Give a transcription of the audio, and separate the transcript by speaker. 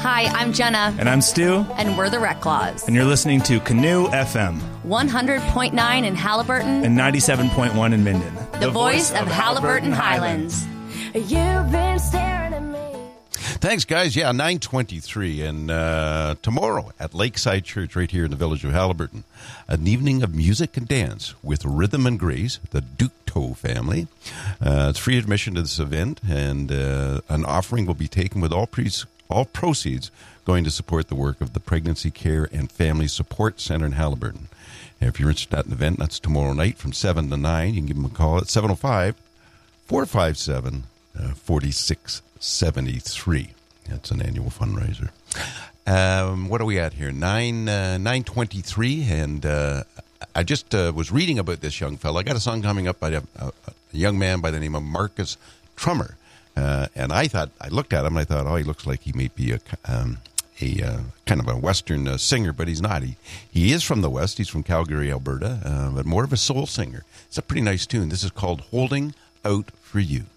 Speaker 1: Hi, I'm Jenna.
Speaker 2: And I'm Stu.
Speaker 1: And we're the Reclaws.
Speaker 2: And you're listening to Canoe FM.
Speaker 1: 100.9 in Halliburton.
Speaker 2: And 97.1 in Minden.
Speaker 1: The voice of Halliburton Highlands.
Speaker 3: You've been staring at me.
Speaker 4: Thanks, guys. Yeah, 9:23. And tomorrow at Lakeside Church right here in the village of Halliburton, an evening of music and dance with Rhythm and Grace, the Ducto family. It's free admission to this event, and an offering will be taken with all proceeds going to support the work of the Pregnancy Care and Family Support Center in Halliburton. And if you're interested in that event, that's tomorrow night from 7 to 9. You can give them a call at 705-457-4673. That's an annual fundraiser. What are we at here? 9:23, and I just was reading about this young fellow. I got a song coming up by a young man by the name of Marcus Trummer. And I looked at him and I thought, he looks like he may be a kind of a Western singer, but he's not. He is from the West. He's from Calgary, Alberta, but more of a soul singer. It's a pretty nice tune. This is called Holding Out for You.